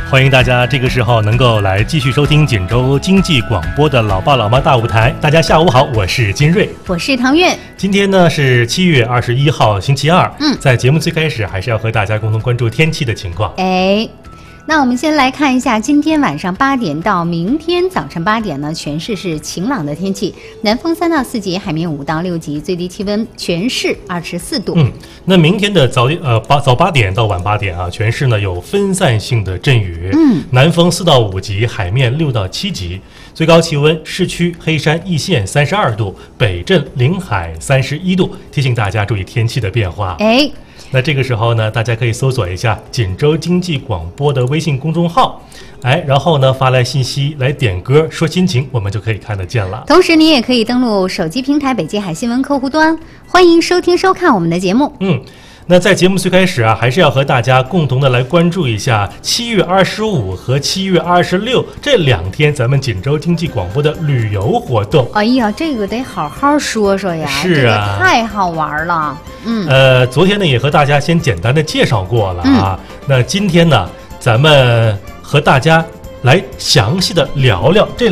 欢迎大家这个时候能够来继续收听锦州经济广播的老爸老妈大舞台。大家下午好，我是金瑞， 我是唐月。 今天呢是7月21号星期二。在节目最开始还是要和大家共同关注天气的情况。 那我们先来看一下今天晚上8点到明天早晨8点呢，全市是晴朗的天气，南风3到4级，海面5到6级，最低气温全市24度。 那明天的早8点到晚8点啊，全市呢有分散性的阵雨，南风4到5级，海面6到7级，最高气温市区黑山易县32度，北镇临海31度，提醒大家注意天气的变化。那这个时候呢，大家可以搜索一下锦州经济广播的微信公众号，然后呢发来信息来点歌说心情，我们就可以看得见了。 同时你也可以登录手机平台北极海新闻客户端，欢迎收听收看我们的节目。 那在节目最开始啊，还是要和大家共同的来关注一下7月25和7月26这2天咱们锦州经济广播的旅游活动。 哎呀，这个得好好说说呀， 是啊， 这个太好玩了。 昨天呢也和大家先简单的介绍过了啊。那今天呢，咱们和大家来详细的聊聊这